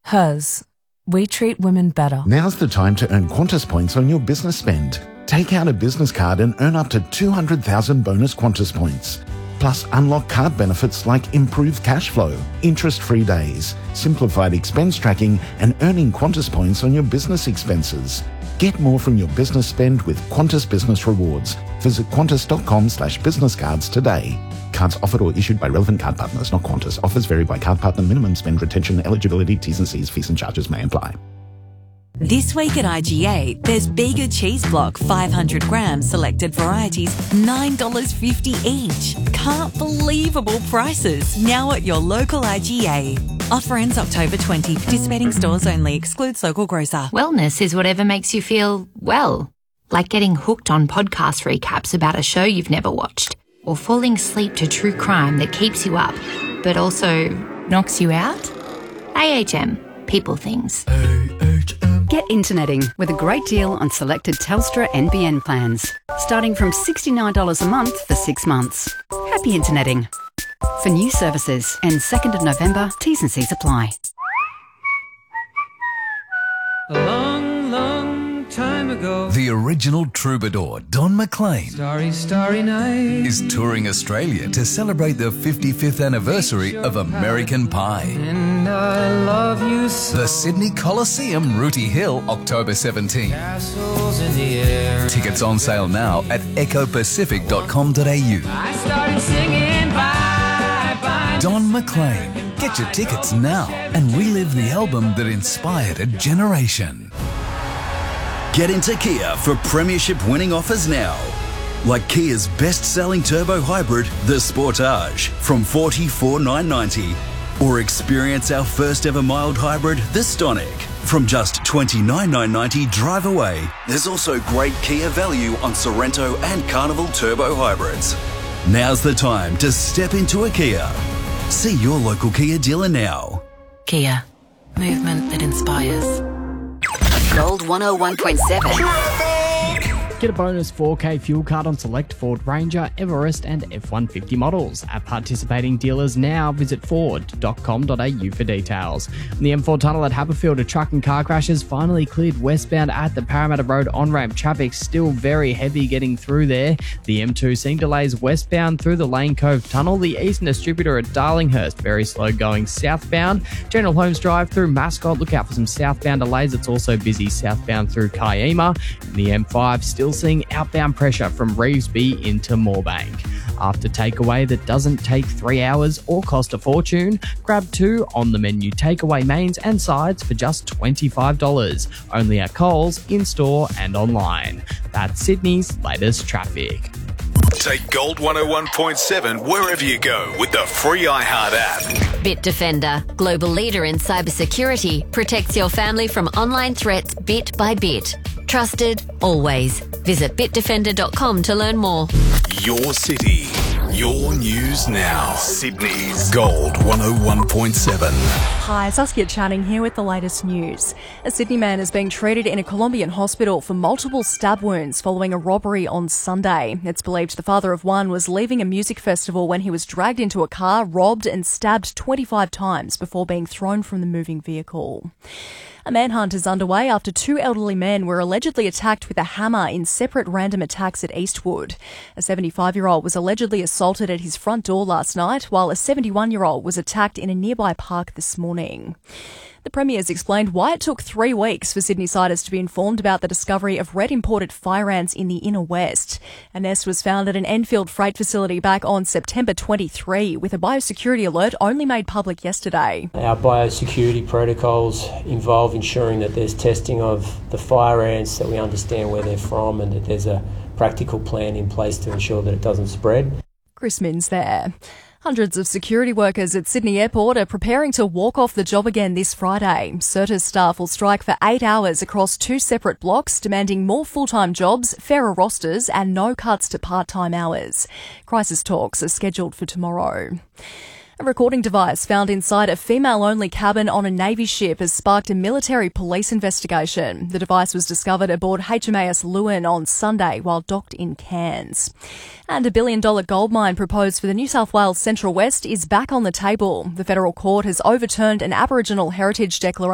Hers. We treat women better. Now's the time to earn Qantas points on your business spend. Take out a business card and earn up to 200,000 bonus Qantas points. Plus, unlock card benefits like improved cash flow, interest-free days, simplified expense tracking, and earning Qantas points on your business expenses. Get more from your business spend with Qantas Business Rewards. Visit qantas.com/business cards today. Cards offered or issued by relevant card partners, not Qantas. Offers vary by card partner. Minimum spend, retention, eligibility, T's and C's, fees and charges may apply. This week at IGA, there's Bega Cheese Block 500 grams selected varieties, $9.50 each. Can't believable prices now at your local IGA. Offer ends October 20. Participating stores only. Excludes local grocer. Wellness is whatever makes you feel well. Like getting hooked on podcast recaps about a show you've never watched. Or falling asleep to true crime that keeps you up, but also knocks you out. AHM. People things. Get interneting with a great deal on selected Telstra NBN plans. Starting from $69 a month for 6 months. Happy interneting. For new services, ends 2nd of November, T's and C's apply. A long, long time ago, the original troubadour, Don McLean, starry, starry night, is touring Australia to celebrate the 55th anniversary of American Pie. And I love you so. The Sydney Coliseum, Rooty Hill, October 17. Castles in the air. Tickets on sale now at ecopacific.com.au. I started singing bye, bye. Don McLean. Get your tickets now and relive the album that inspired a generation. Get into Kia for premiership-winning offers now. Like Kia's best-selling turbo hybrid, the Sportage, from $44,990. Or experience our first-ever mild hybrid, the Stonic, from just $29,990 drive away. There's also great Kia value on Sorrento and Carnival turbo hybrids. Now's the time to step into a Kia. See your local Kia dealer now. Kia. Movement that inspires. Gold 101.7. Get a bonus 4K fuel card on select Ford Ranger, Everest and F-150 models. At participating dealers now, visit ford.com.au for details. In the M4 tunnel at Haberfield, a truck and car crash has finally cleared westbound at the Parramatta Road on-ramp. Traffic still very heavy getting through there. The M2 seeing delays westbound through the Lane Cove tunnel. The Eastern Distributor at Darlinghurst, very slow going southbound. General Holmes Drive through Mascot, look out for some southbound delays. It's also busy southbound through Kiama. And the M5 still seeing outbound pressure from Revesby into Moorebank. After takeaway that doesn't take 3 hours or cost a fortune, grab 2 on the menu takeaway mains and sides for just $25. Only at Coles, in-store and online. That's Sydney's latest traffic. Take Gold 101.7 wherever you go with the free iHeart app. Bitdefender, global leader in cybersecurity, protects your family from online threats bit by bit. Trusted, always. Visit bitdefender.com to learn more. Your city, your news now. Sydney's Gold 101.7. Hi, Saskia Channing here with the latest news. A Sydney man is being treated in a Colombian hospital for multiple stab wounds following a robbery on Sunday. It's believed the father of one was leaving a music festival when he was dragged into a car, robbed and stabbed 25 times before being thrown from the moving vehicle. A manhunt is underway after 2 elderly men were allegedly attacked with a hammer in separate random attacks at Eastwood. A 75-year-old was allegedly assaulted at his front door last night, while a 71-year-old was attacked in a nearby park this morning. The Premier has explained why it took 3 weeks for Sydney-siders to be informed about the discovery of red imported fire ants in the inner west. A nest was found at an Enfield freight facility back on September 23, with a biosecurity alert only made public yesterday. Our biosecurity protocols involve ensuring that there's testing of the fire ants, that we understand where they're from and that there's a practical plan in place to ensure that it doesn't spread. Chris Minns there. Hundreds of security workers at Sydney Airport are preparing to walk off the job again this Friday. Certis staff will strike for 8 hours across 2 separate blocks, demanding more full-time jobs, fairer rosters and no cuts to part-time hours. Crisis talks are scheduled for tomorrow. A recording device found inside a female-only cabin on a Navy ship has sparked a military police investigation. The device was discovered aboard HMAS Lewin on Sunday while docked in Cairns. And $1 billion gold mine proposed for the New South Wales Central West is back on the table. The federal court has overturned an Aboriginal heritage declaration